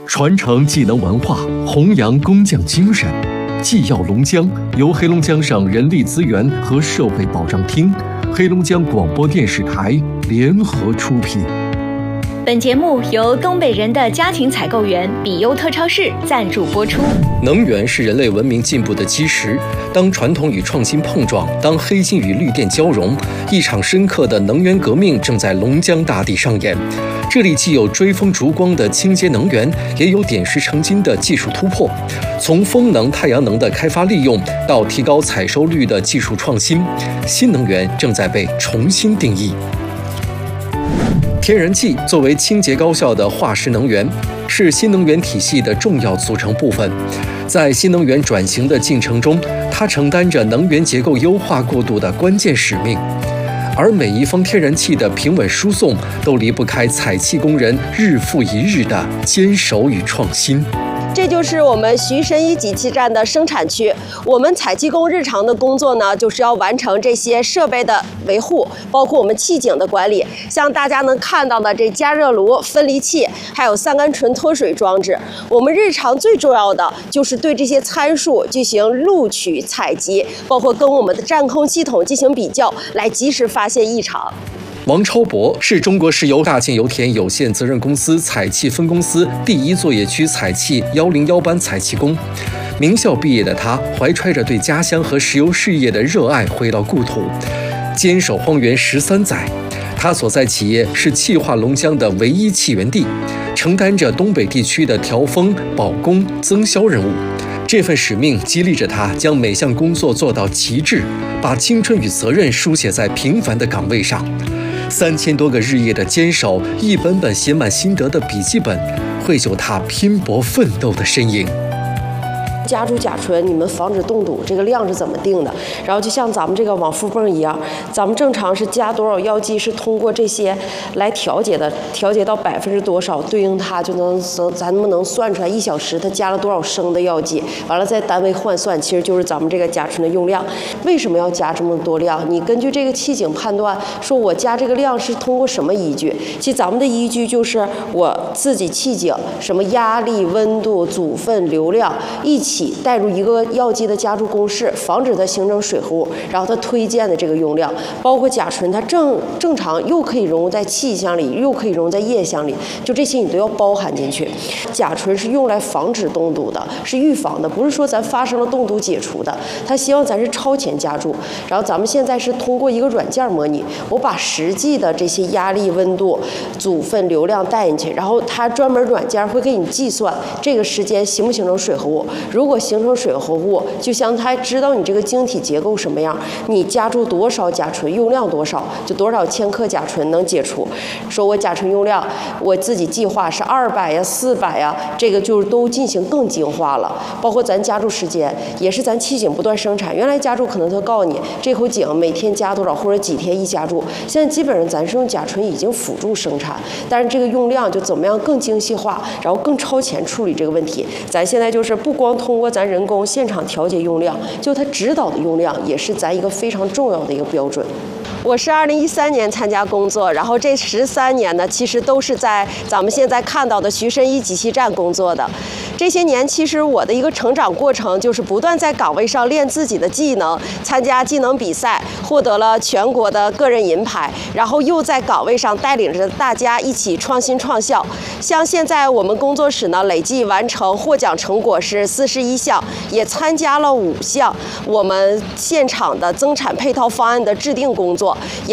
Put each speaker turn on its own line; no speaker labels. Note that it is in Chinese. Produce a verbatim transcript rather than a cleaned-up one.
传承技能文化，弘扬工匠精神。技耀龙江由黑龙江省人力资源和社会保障厅、黑龙江广播电视台联合出品。
本节目由东北人的家庭采购员比优特超市赞助播出。
能源是人类文明进步的基石。当传统与创新碰撞，当黑金与绿电交融，一场深刻的能源革命正在龙江大地上演。这里既有追风逐光的清洁能源，也有点石成金的技术突破。从风能、太阳能的开发利用，到提高采收率的技术创新，新能源正在被重新定义。天然气作为清洁高效的化石能源，是新能源体系的重要组成部分。在新能源转型的进程中，它承担着能源结构优化过渡的关键使命。而每一方天然气的平稳输送，都离不开采气工人日复一日的坚守与创新。
这就是我们徐神一集气站的生产区。我们采气工日常的工作呢，就是要完成这些设备的维护，包括我们气井的管理。像大家能看到的这加热炉、分离器，还有三甘醇脱水装置。我们日常最重要的就是对这些参数进行录取、采集，包括跟我们的占控系统进行比较，来及时发现异常。
王超博是中国石油大建油田有限责任公司采气分公司第一作业区采气一零一班采气工。名校毕业的他，怀揣着对家乡和石油事业的热爱回到故土，坚守荒原十三载。他所在企业是气化龙江的唯一气源地，承担着东北地区的调峰、保供、增销任务。这份使命激励着他，将每项工作做到极致，把青春与责任书写在平凡的岗位上。三千多个日夜的坚守，一本本写满心得的笔记本，绘就他拼搏奋斗的身影。
加注甲醇，你们防止冻堵，这个量是怎么定的？然后就像咱们这个往复泵一样，咱们正常是加多少药剂，是通过这些来调节的，调节到百分之多少，对应它就能咱们能算出来一小时它加了多少升的药剂，完了在单位换算，其实就是咱们这个甲醇的用量。为什么要加这么多量？你根据这个气井判断，说我加这个量是通过什么依据？其实咱们的依据就是我自己气井什么压力、温度、组分、流量一起带入一个药剂的加注公式，防止它形成水糊，然后它推荐的这个用量，包括甲醇，它正正常又可以融入在气箱里，又可以融入在液箱里，就这些你都要包含进去。甲醇是用来防止冻堵的，是预防的，不是说咱发生了冻堵解除的。它希望咱是超前加注，然后咱们现在是通过一个软件模拟，我把实际的这些压力、温度、组分、流量带进去，然后它专门软件会给你计算这个时间形不形成水合物。如果形成水合物，就像它知道你这个晶体结构什么样，你加注多少甲醇，用量多少，就多少千克甲醇能解除。说我甲醇用量，我自己计划是二百呀、四百呀，这个就是都进行更精化了。包括咱加注时间，也是咱气井不断生产。原来加注可能他告诉你这口井每天加多少，或者几天一加注。现在基本上咱是用甲醇已经辅助生产，但是这个用量就怎么样更精细化，然后更超前处理这个问题。咱现在就是不光通过咱人工现场调节用量，就它指导的用量也是咱一个非常重要的一个标准。我是二零一三年参加工作，然后这十三年呢，其实都是在咱们现在看到的徐神一集气站工作的。这些年，其实我的一个成长过程就是不断在岗位上练自己的技能，参加技能比赛，获得了全国的个人银牌，然后又在岗位上带领着大家一起创新创效。像现在我们工作室呢，累计完成获奖成果是四十一项，也参加了五项我们现场的增产配套方案的制定工作。也